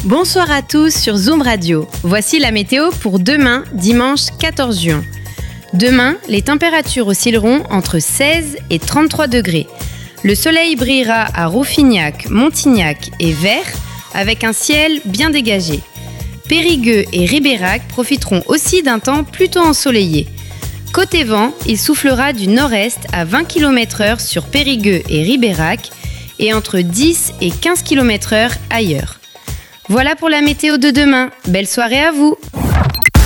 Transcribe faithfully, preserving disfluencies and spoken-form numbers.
Bonsoir à tous sur Zoom Radio. Voici la météo pour demain, dimanche quatorze juin. Demain, les températures oscilleront entre seize et trente-trois degrés. Le soleil brillera à Rouffignac, Montignac et Vert avec un ciel bien dégagé. Périgueux et Ribérac profiteront aussi d'un temps plutôt ensoleillé. Côté vent, il soufflera du nord-est à vingt kilomètres heure sur Périgueux et Ribérac et entre dix et quinze kilomètres heure ailleurs. Voilà pour la météo de demain. Belle soirée à vous!